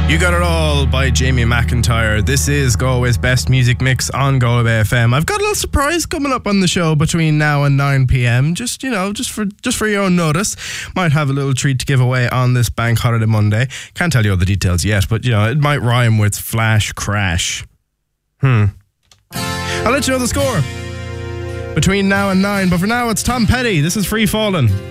You Got It All by Jamie McIntyre. This is Galway's best music mix on Galway FM. I've got a little surprise coming up on the show between now and 9 p.m. Just for your own notice. Might have a little treat to give away on this bank holiday Monday. Can't tell you all the details yet, but it might rhyme with flash crash. I'll let you know the score between now and 9, but for now it's Tom Petty. This is Free Fallin'.